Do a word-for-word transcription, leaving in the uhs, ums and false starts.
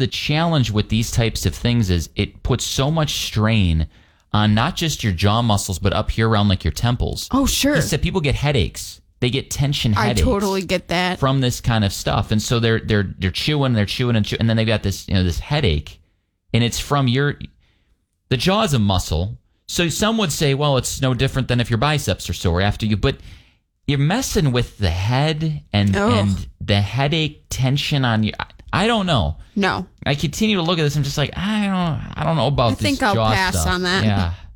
the challenge with these types of things is it puts so much strain on not just your jaw muscles, but up here around like your temples. Oh, sure. He said people get headaches. They get tension headaches. I totally get that. From this kind of stuff. And so they're they're they're chewing, they're chewing and chewing, and then they've got this, you know, this headache. And it's from your the jaw is a muscle. So some would say, well, it's no different than if your biceps are sore after you, but you're messing with the head and oh. and the headache tension on you. I, I don't know. No. I continue to look at this. I'm just like, I don't I don't know about I this think I'll jaw pass stuff. on that. Yeah.